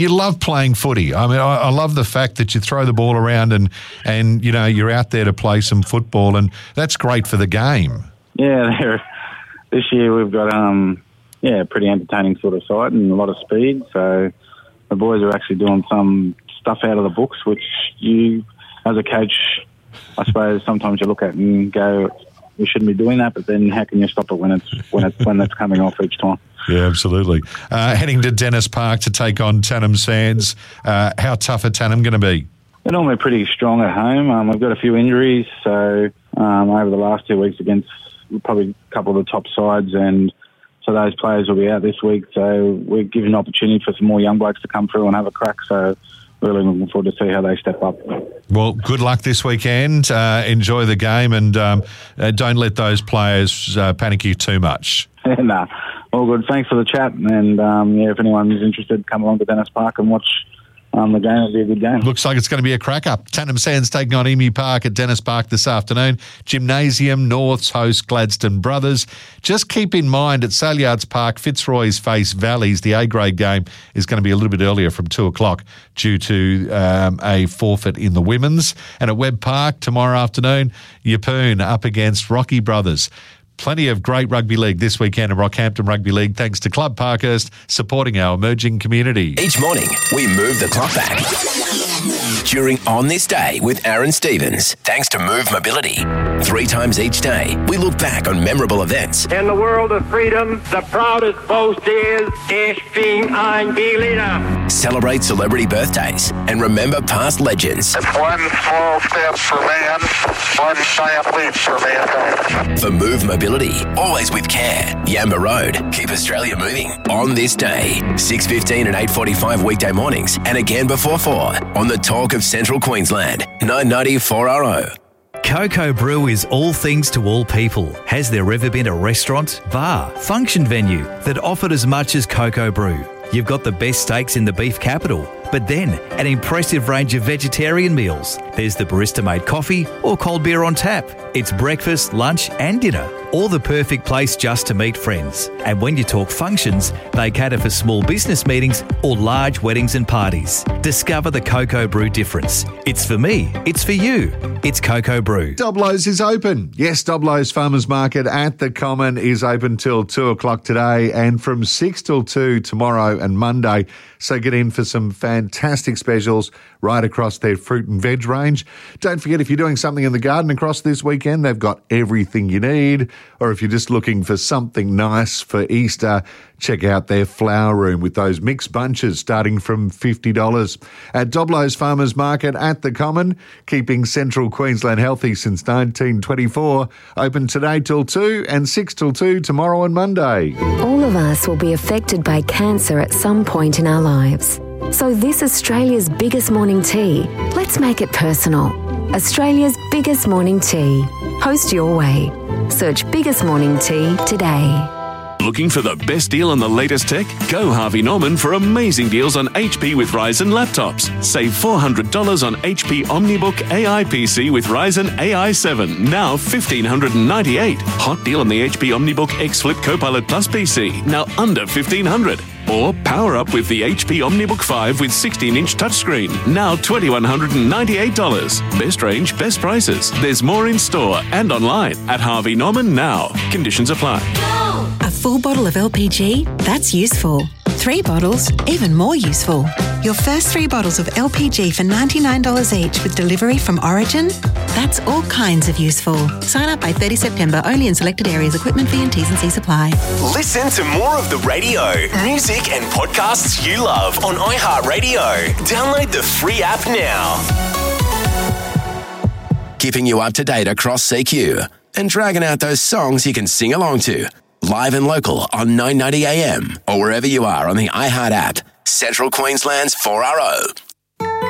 You love playing footy. I mean, I love the fact that you throw the ball around and you know, you're out there to play some football, and that's great for the game. Yeah, this year we've got a pretty entertaining sort of side and a lot of speed. So the boys are actually doing some stuff out of the books, which you, as a coach, I suppose sometimes you look at and go, we shouldn't be doing that, but then how can you stop it when it's coming off each time? Yeah, absolutely. Heading to Dennis Park to take on Tannum Sands. How tough are Tannum going to be? They're normally pretty strong at home. We've got a few injuries, so over the last 2 weeks against probably a couple of the top sides, and so those players will be out this week. So we're giving an opportunity for some more young blokes to come through and have a crack. So really looking forward to see how they step up. Well, good luck this weekend. Enjoy the game, and don't let those players panic you too much. Nah, all good. Thanks for the chat. And if anyone is interested, come along to Dennis Park and watch the game. It'll be a good game. Looks like it's going to be a cracker. Tannum Sands taking on Emu Park at Dennis Park this afternoon. Gymnasium, Norths host Gladstone Brothers. Just keep in mind at Saleyards Park, Fitzroy's face Valleys. The A-grade game is going to be a little bit earlier from 2 o'clock due to a forfeit in the women's. And at Webb Park tomorrow afternoon, Yeppoon up against Rocky Brothers. Plenty of great rugby league this weekend at Rockhampton Rugby League, thanks to Club Parkhurst, supporting our emerging community. Each morning, we move the clock back. During On This Day with Aaron Stevens, thanks to Move Mobility. 3 times each day, we look back on memorable events. In the world of freedom, the proudest boast is, Ich bin ein Berliner. Celebrate celebrity birthdays and remember past legends. It's one small step for man, one giant leap for mankind. For Move Mobility, always with care. Yamba Road, keep Australia moving. On This Day, 6:15 and 8:45 weekday mornings, and again before 4 on the Talk of Central Queensland, 990 4RO. Coco Brew is all things to all people. Has there ever been a restaurant, bar, function venue that offered as much as Coco Brew? You've got the best steaks in the beef capital, but then an impressive range of vegetarian meals. There's the barista-made coffee or cold beer on tap. It's breakfast, lunch and dinner, or the perfect place just to meet friends. And when you talk functions, they cater for small business meetings or large weddings and parties. Discover the Coco Brew difference. It's for me. It's for you. It's Coco Brew. Doblo's is open. Yes, Doblo's Farmers Market at the Common is open till 2 o'clock today and from 6 till 2 tomorrow and Monday. So get in for some fantastic specials right across their fruit and veg range. Don't forget, if you're doing something in the garden across this weekend, they've got everything you need. Or if you're just looking for something nice for Easter, check out their flower room with those mixed bunches starting from $50. At Doblo's Farmers Market at the Common, keeping Central Queensland healthy since 1924. Open today till 2 and 6 till 2 tomorrow and Monday. All of us will be affected by cancer at some point in our lives. So this Australia's biggest morning tea, let's make it personal. Australia's biggest morning tea. Post your way. Search Biggest Morning Tea today. Looking for the best deal on the latest tech? Go Harvey Norman for amazing deals on HP with Ryzen laptops. Save $400 on HP OmniBook AI PC with Ryzen AI 7, now $1,598. Hot deal on the HP OmniBook X Flip Copilot Plus PC, now under $1,500. Or power up with the HP OmniBook 5 with 16-inch touchscreen, now $2,198. Best range, best prices. There's more in store and online at Harvey Norman now. Conditions apply. A full bottle of LPG? That's useful. 3 bottles? Even more useful. Your first 3 bottles of LPG for $99 each with delivery from Origin? That's all kinds of useful. Sign up by 30 September only in selected areas. Equipment fee and T's and C's apply. Listen to more of the radio, music and podcasts you love on iHeartRadio. Download the free app now. Keeping you up to date across CQ and dragging out those songs you can sing along to. Live and local on 990 AM or wherever you are on the iHeart app. Central Queensland's 4RO.